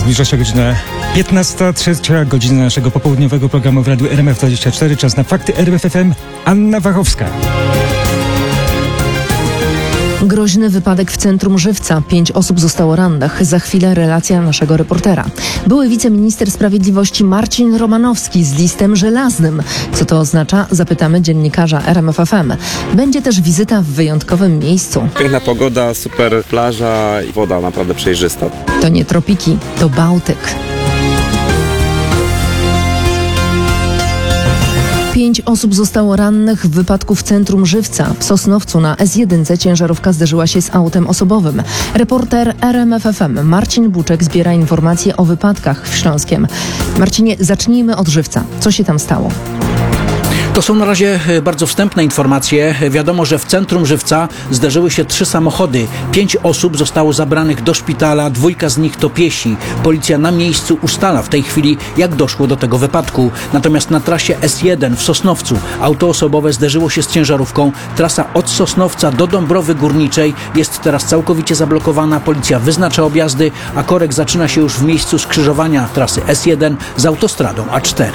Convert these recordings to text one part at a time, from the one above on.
Zbliża się godzina 15, trzecia godzina naszego popołudniowego programu w Radiu RMF24. Czas na Fakty RMF FM. Anna Wachowska. Groźny wypadek w centrum Żywca. 5 osób zostało rannych. Za chwilę relacja naszego reportera. Były wiceminister sprawiedliwości Marcin Romanowski z listem żelaznym. Co to oznacza? Zapytamy dziennikarza RMF FM. Będzie też wizyta w wyjątkowym miejscu. Piękna pogoda, super plaża i woda naprawdę przejrzysta. To nie tropiki, to Bałtyk. 5 osób zostało rannych w wypadku w centrum Żywca. W Sosnowcu na S1 ciężarówka zderzyła się z autem osobowym. Reporter RMF FM Marcin Buczek zbiera informacje o wypadkach w Śląskiem. Marcinie, zacznijmy od Żywca. Co się tam stało? To są na razie bardzo wstępne informacje. Wiadomo, że w centrum Żywca zdarzyły się 3 samochody. 5 osób zostało zabranych do szpitala, 2 z nich to piesi. Policja na miejscu ustala w tej chwili, jak doszło do tego wypadku. Natomiast na trasie S1 w Sosnowcu auto osobowe zderzyło się z ciężarówką. Trasa od Sosnowca do Dąbrowy Górniczej jest teraz całkowicie zablokowana. Policja wyznacza objazdy, a korek zaczyna się już w miejscu skrzyżowania trasy S1 z autostradą A4.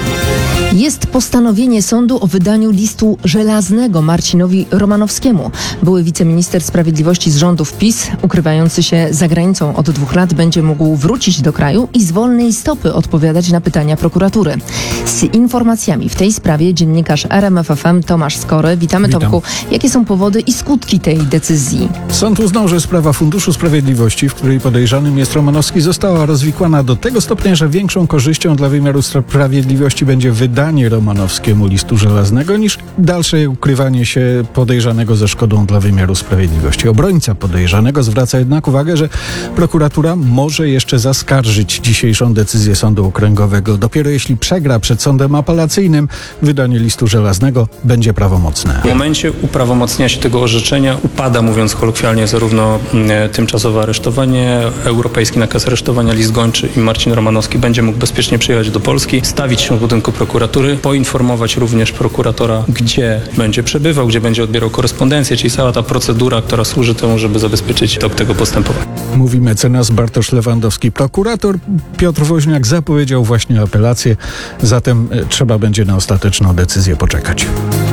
Jest postanowienie sądu o wydaniu listu żelaznego Marcinowi Romanowskiemu. Były wiceminister sprawiedliwości z rządów PiS, ukrywający się za granicą od 2 lat, będzie mógł wrócić do kraju i z wolnej stopy odpowiadać na pytania prokuratury. Z informacjami w tej sprawie dziennikarz RMF FM Tomasz Skory. Witam. Tomku. Jakie są powody i skutki tej decyzji? Sąd uznał, że sprawa Funduszu Sprawiedliwości, w której podejrzanym jest Romanowski, została rozwikłana do tego stopnia, że większą korzyścią dla wymiaru sprawiedliwości będzie wydanie Romanowskiemu listu żelaznego niż dalsze ukrywanie się podejrzanego ze szkodą dla wymiaru sprawiedliwości. Obrońca podejrzanego zwraca jednak uwagę, że prokuratura może jeszcze zaskarżyć dzisiejszą decyzję Sądu Okręgowego. Dopiero jeśli przegra przed sądem apelacyjnym, wydanie listu żelaznego będzie prawomocne. W momencie uprawomocnienia się tego orzeczenia upada, mówiąc kolokwialnie, zarówno tymczasowe aresztowanie, europejski nakaz aresztowania, list gończy i Marcin Romanowski będzie mógł bezpiecznie przyjechać do Polski, stawić się w budynku prokuratury, poinformować również prokuratora, gdzie będzie przebywał, gdzie będzie odbierał korespondencję, czyli cała ta procedura, która służy temu, żeby zabezpieczyć tok tego postępowania. Mówi mecenas Bartosz Lewandowski. Prokurator Piotr Woźniak zapowiedział właśnie apelację, zatem trzeba będzie na ostateczną decyzję poczekać.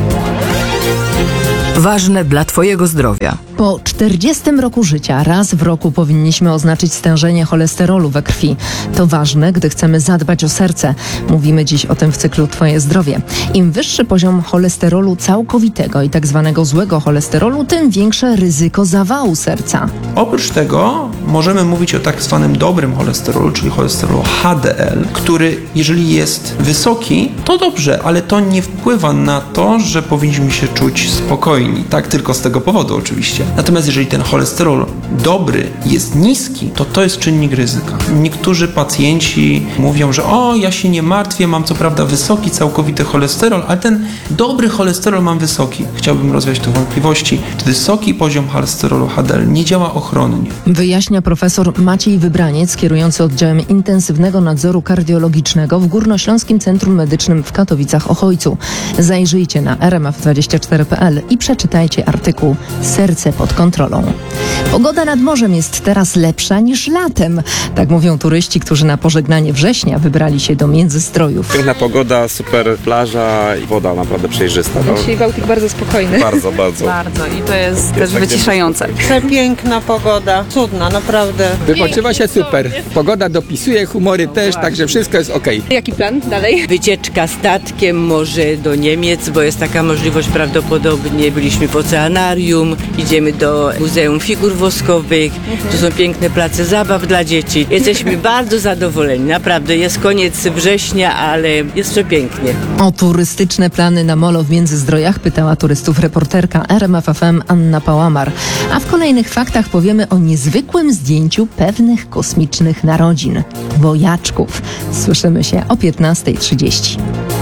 Ważne dla Twojego zdrowia. Po 40 roku życia raz w roku powinniśmy oznaczyć stężenie cholesterolu we krwi. To ważne, gdy chcemy zadbać o serce. Mówimy dziś o tym w cyklu Twoje zdrowie. Im wyższy poziom cholesterolu całkowitego i tak zwanego złego cholesterolu, tym większe ryzyko zawału serca. Oprócz tego możemy mówić o tak zwanym dobrym cholesterolu, czyli cholesterolu HDL, który jeżeli jest wysoki, to dobrze, ale to nie wpływa na to, że powinniśmy się czuć spokojni. Tak, tylko z tego powodu oczywiście. Natomiast jeżeli ten cholesterol dobry jest niski, to jest czynnik ryzyka. Niektórzy pacjenci mówią, że ja się nie martwię, mam co prawda wysoki całkowity cholesterol, ale ten dobry cholesterol mam wysoki. Chciałbym rozwiać te wątpliwości. Wysoki poziom cholesterolu HDL nie działa ochronnie. Wyjaśnia profesor Maciej Wybraniec, kierujący oddziałem intensywnego nadzoru kardiologicznego w Górnośląskim Centrum Medycznym w Katowicach-Ochojcu. Zajrzyjcie na rmf24.pl i przeczytajcie artykuł Serce pod kontrolą. Pogoda nad morzem jest teraz lepsza niż latem. Tak mówią turyści, którzy na pożegnanie września wybrali się do Międzystrojów. Piękna pogoda, super plaża i woda naprawdę przejrzysta. Dzisiaj Bałtyk bardzo spokojny. Bardzo, bardzo. Bardzo i to jest też wyciszające. Przepiękna pogoda, cudna, naprawdę. Wypoczywa się super. Pogoda dopisuje, humory też, także wszystko jest okej. Jaki plan dalej? Wycieczka statkiem może do Niemiec, bo jest taka możliwość prawdopodobnie. Byliśmy w oceanarium, idziemy do Muzeum Figur Woskowych. Tu są piękne place zabaw dla dzieci. Jesteśmy bardzo zadowoleni. Naprawdę jest koniec września, ale jest przepięknie. O turystyczne plany na molo w Międzyzdrojach pytała turystów reporterka RMF FM Anna Pałamar. A w kolejnych faktach powiemy o niezwykłym zdjęciu pewnych kosmicznych narodzin. Wojaczków. Słyszymy się o 15:30.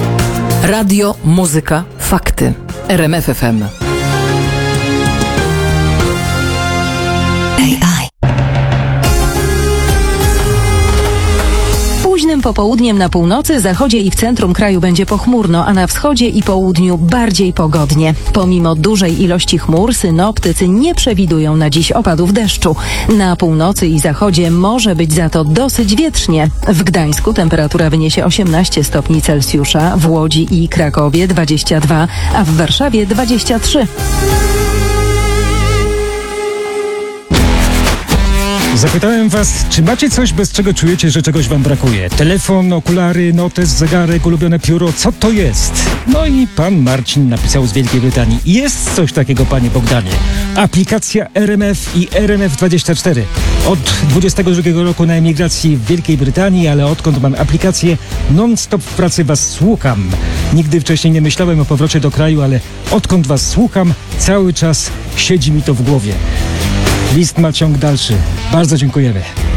Radio, muzyka, fakty. RMF FM. Późnym popołudniem na północy, zachodzie i w centrum kraju będzie pochmurno, a na wschodzie i południu bardziej pogodnie. Pomimo dużej ilości chmur, synoptycy nie przewidują na dziś opadów deszczu. Na północy i zachodzie może być za to dosyć wietrznie. W Gdańsku temperatura wyniesie 18 stopni Celsjusza, w Łodzi i Krakowie 22, a w Warszawie 23. Zapytałem was, czy macie coś, bez czego czujecie, że czegoś wam brakuje? Telefon, okulary, notes, zegarek, ulubione pióro, co to jest? No i pan Marcin napisał z Wielkiej Brytanii. Jest coś takiego, panie Bogdanie. Aplikacja RMF i RMF24. Od 22 roku na emigracji w Wielkiej Brytanii, ale odkąd mam aplikację, non-stop w pracy was słucham. Nigdy wcześniej nie myślałem o powrocie do kraju, ale odkąd was słucham, cały czas siedzi mi to w głowie. List ma ciąg dalszy. Bardzo dziękujemy.